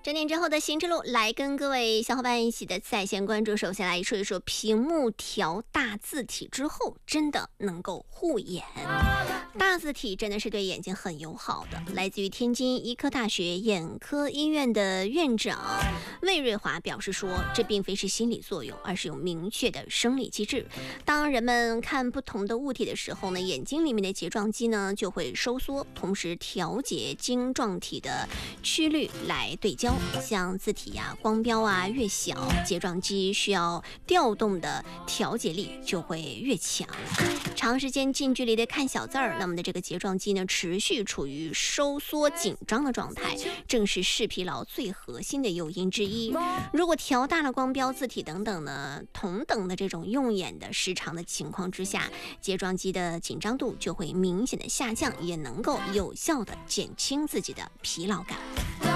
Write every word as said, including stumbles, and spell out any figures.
整点之后的行之路，来跟各位小伙伴一起的在线关注。首先来说一说屏幕调大字体之后，真的能够护眼。大字体真的是对眼睛很友好的。来自于天津医科大学眼科医院的院长魏瑞华表示说，这并非是心理作用，而是有明确的生理机制。当人们看不同的物体的时候呢，眼睛里面的睫状肌呢就会收缩，同时调节晶状体的曲率来对焦。像字体呀、光标啊越小，睫状肌需要调动的调节力就会越强。长时间近距离的看小字儿，那么的这个睫状肌呢持续处于收缩紧张的状态，正是视疲劳最核心的诱因之一。如果调大了光标、字体等等呢同等的这种用眼的时长的情况之下，睫状肌的紧张度就会明显的下降，也能够有效的减轻自己的疲劳感。